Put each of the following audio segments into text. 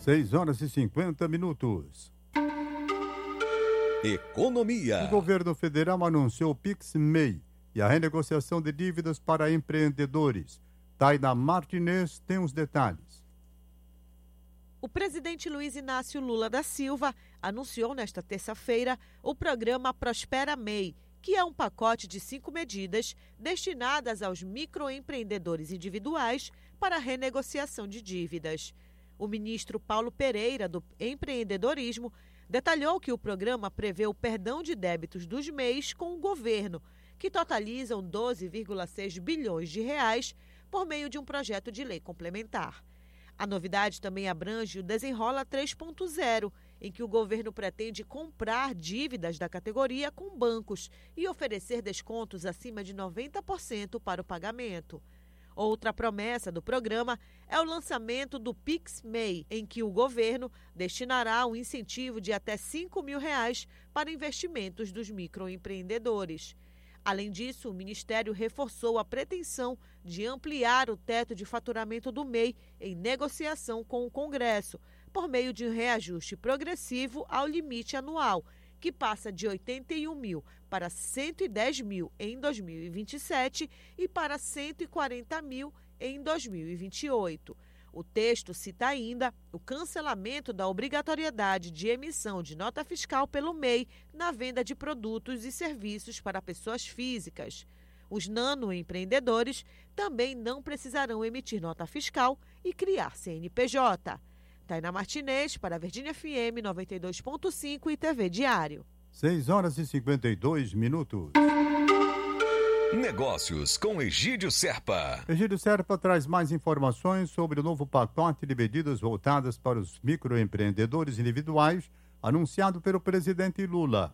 6h50. Economia. O governo federal anunciou o PIX/MEI e a renegociação de dívidas para empreendedores. Tainá Martinez tem os detalhes. O presidente Luiz Inácio Lula da Silva anunciou nesta terça-feira o programa Prospera/MEI, que é um pacote de 5 medidas destinadas aos microempreendedores individuais para renegociação de dívidas. O ministro Paulo Pereira, do Empreendedorismo, detalhou que o programa prevê o perdão de débitos dos MEIs com o governo, que totalizam 12,6 bilhões de reais por meio de um projeto de lei complementar. A novidade também abrange o Desenrola 3.0, em que o governo pretende comprar dívidas da categoria com bancos e oferecer descontos acima de 90% para o pagamento. Outra promessa do programa é o lançamento do PIX/MEI, em que o governo destinará um incentivo de até R$ 5.000 para investimentos dos microempreendedores. Além disso, o Ministério reforçou a pretensão de ampliar o teto de faturamento do MEI em negociação com o Congresso, por meio de um reajuste progressivo ao limite anual, que passa de 81 mil para 110 mil em 2027 e para 140 mil em 2028. O texto cita ainda o cancelamento da obrigatoriedade de emissão de nota fiscal pelo MEI na venda de produtos e serviços para pessoas físicas. Os nanoempreendedores também não precisarão emitir nota fiscal e criar CNPJ. Tainá Martinez, para a Verdinha FM 92.5 e TV Diário. 6h52. Negócios com Egídio Serpa. Egídio Serpa traz mais informações sobre o novo pacote de medidas voltadas para os microempreendedores individuais, anunciado pelo presidente Lula.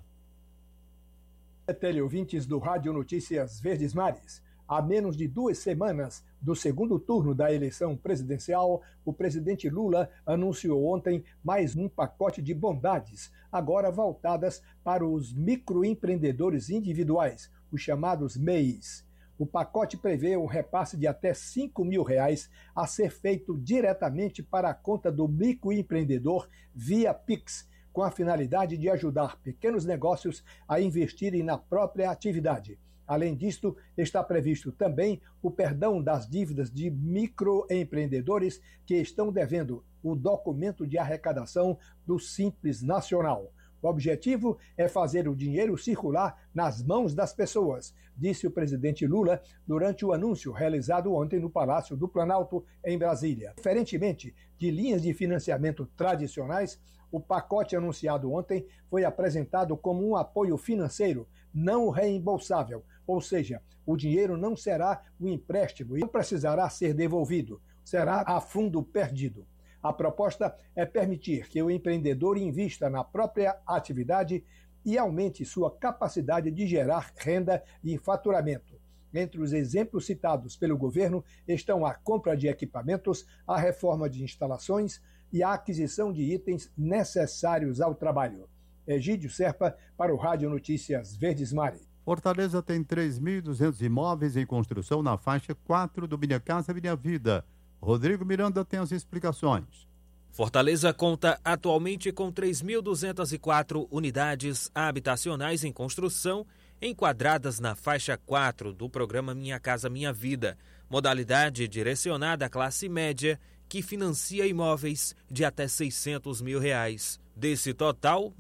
Teleouvintes do Rádio Notícias Verdes Mares. Há menos de 2 semanas do segundo turno da eleição presidencial, o presidente Lula anunciou ontem mais um pacote de bondades, agora voltadas para os microempreendedores individuais, os chamados MEIs. O pacote prevê um repasse de até R$ 5.000 a ser feito diretamente para a conta do microempreendedor via Pix, com a finalidade de ajudar pequenos negócios a investirem na própria atividade. Além disto, está previsto também o perdão das dívidas de microempreendedores que estão devendo o documento de arrecadação do Simples Nacional. O objetivo é fazer o dinheiro circular nas mãos das pessoas, disse o presidente Lula durante o anúncio realizado ontem no Palácio do Planalto, em Brasília. Diferentemente de linhas de financiamento tradicionais, o pacote anunciado ontem foi apresentado como um apoio financeiro não reembolsável, ou seja, o dinheiro não será um empréstimo e não precisará ser devolvido, será a fundo perdido. A proposta é permitir que o empreendedor invista na própria atividade e aumente sua capacidade de gerar renda e faturamento. Entre os exemplos citados pelo governo estão a compra de equipamentos, a reforma de instalações e a aquisição de itens necessários ao trabalho. Egídio Serpa, para o Rádio Notícias Verdes Mares. Fortaleza tem 3.200 imóveis em construção na faixa 4 do Minha Casa Minha Vida. Rodrigo Miranda tem as explicações. Fortaleza conta atualmente com 3.204 unidades habitacionais em construção, enquadradas na faixa 4 do programa Minha Casa Minha Vida, modalidade direcionada à classe média que financia imóveis de até R$ 600 mil. Desse total,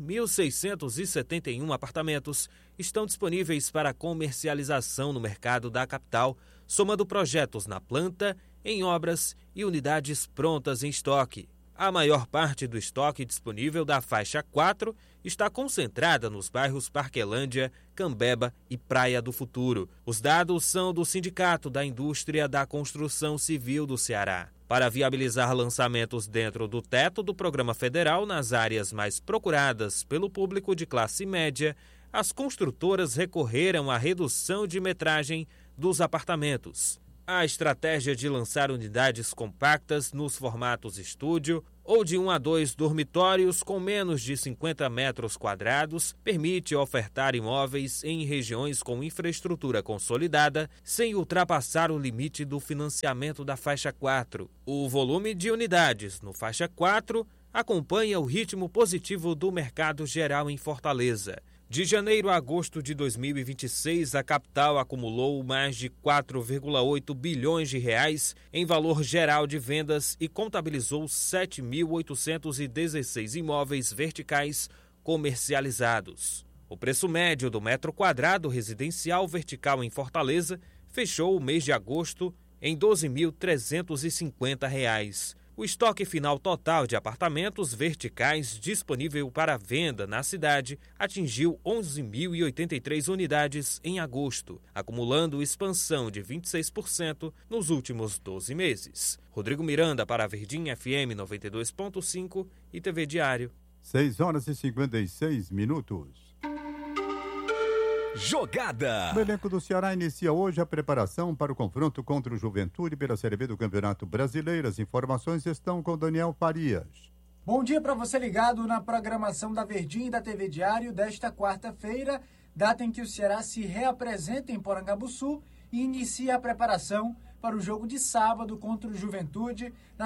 1.671 apartamentos estão disponíveis para comercialização no mercado da capital, somando projetos na planta, em obras e unidades prontas em estoque. A maior parte do estoque disponível da faixa 4 está concentrada nos bairros Parquelândia, Cambeba e Praia do Futuro. Os dados são do Sindicato da Indústria da Construção Civil do Ceará. Para viabilizar lançamentos dentro do teto do programa federal nas áreas mais procuradas pelo público de classe média, as construtoras recorreram à redução de metragem dos apartamentos. A estratégia de lançar unidades compactas nos formatos estúdio ou de 1 a 2 dormitórios com menos de 50 metros quadrados permite ofertar imóveis em regiões com infraestrutura consolidada sem ultrapassar o limite do financiamento da faixa 4. O volume de unidades no faixa 4 acompanha o ritmo positivo do mercado geral em Fortaleza. De janeiro a agosto de 2026, a capital acumulou mais de 4,8 bilhões de reais em valor geral de vendas e contabilizou 7.816 imóveis verticais comercializados. O preço médio do metro quadrado residencial vertical em Fortaleza fechou o mês de agosto em R$ 12.350. O estoque final total de apartamentos verticais disponível para venda na cidade atingiu 11.083 unidades em agosto, acumulando expansão de 26% nos últimos 12 meses. Rodrigo Miranda para a Verdinha FM 92.5 e TV Diário. 6h56. Jogada. O elenco do Ceará inicia hoje a preparação para o confronto contra o Juventude pela Série B do Campeonato Brasileiro. As informações estão com Daniel Farias. Bom dia para você ligado na programação da Verdinha e da TV Diário desta quarta-feira, data em que o Ceará se reapresenta em Porangabuçu e inicia a preparação para o jogo de sábado contra o Juventude na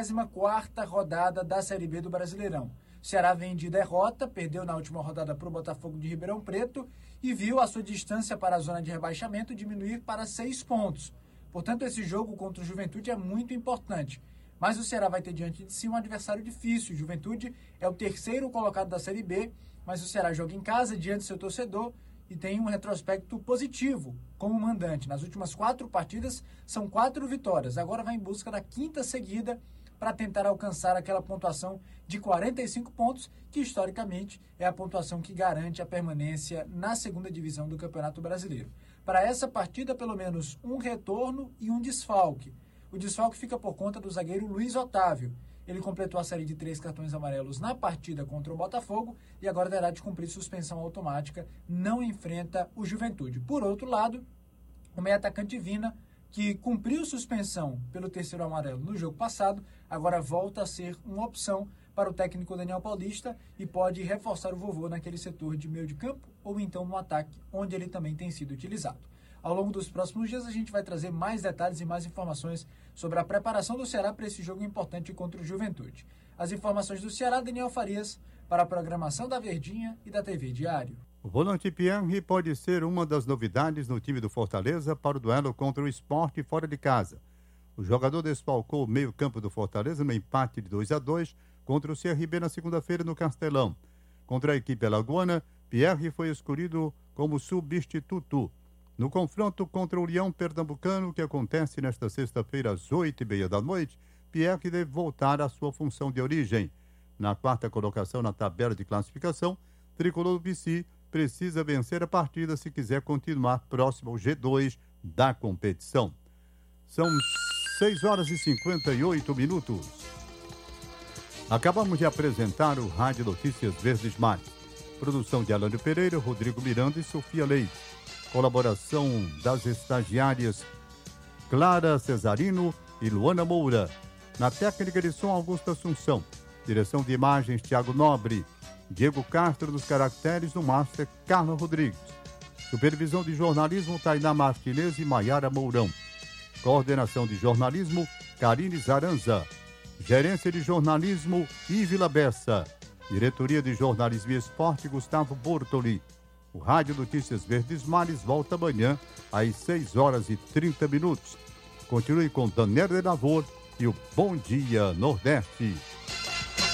34ª rodada da Série B do Brasileirão. O Ceará vem de derrota, perdeu na última rodada para o Botafogo de Ribeirão Preto e viu a sua distância para a zona de rebaixamento diminuir para 6 pontos. Portanto, esse jogo contra o Juventude é muito importante. Mas o Ceará vai ter diante de si um adversário difícil. O Juventude é o terceiro colocado da Série B, mas o Ceará joga em casa diante do seu torcedor e tem um retrospecto positivo como mandante. Nas últimas 4 partidas, são 4 vitórias. Agora vai em busca da 5ª seguida para tentar alcançar aquela pontuação de 45 pontos, que historicamente é a pontuação que garante a permanência na 2ª divisão do Campeonato Brasileiro. Para essa partida, pelo menos um retorno e um desfalque. O desfalque fica por conta do zagueiro Luiz Otávio. Ele completou a série de 3 cartões amarelos na partida contra o Botafogo e agora terá de cumprir suspensão automática, não enfrenta o Juventude. Por outro lado, o meio-atacante Vina, que cumpriu suspensão pelo 3º amarelo no jogo passado, agora volta a ser uma opção para o técnico Daniel Paulista e pode reforçar o vovô naquele setor de meio de campo ou então no ataque, onde ele também tem sido utilizado. Ao longo dos próximos dias a gente vai trazer mais detalhes e mais informações sobre a preparação do Ceará para esse jogo importante contra o Juventude. As informações do Ceará, Daniel Farias, para a programação da Verdinha e da TV Diário. O volante Pierre pode ser uma das novidades no time do Fortaleza para o duelo contra o Sport fora de casa. O jogador desfalcou o meio-campo do Fortaleza no empate de 2-2 contra o CRB na segunda-feira no Castelão. Contra a equipe alagoana, Pierre foi escolhido como substituto. No confronto contra o Leão Pernambucano, que acontece nesta sexta-feira às 20h30, Pierre deve voltar à sua função de origem. Na 4ª colocação na tabela de classificação, Tricolor do PC precisa vencer a partida se quiser continuar próximo ao G2 da competição. São 6h58. Acabamos de apresentar o Rádio Notícias Verdes Mares. Produção de Alânio Pereira, Rodrigo Miranda e Sofia Leite. Colaboração das estagiárias Clara Cesarino e Luana Moura. Na técnica de som, Augusto Assunção. Direção de imagens, Thiago Nobre. Diego Castro dos caracteres, no Master, Carla Rodrigues. Supervisão de jornalismo, Tainá Martinez e Maiara Mourão. Coordenação de jornalismo, Karine Zaranza. Gerência de jornalismo, Ívila Bessa. Diretoria de jornalismo e esporte, Gustavo Bortoli. O Rádio Notícias Verdes Mares volta amanhã às 6h30. Continue com Daniel de Lavor e o Bom Dia Nordeste.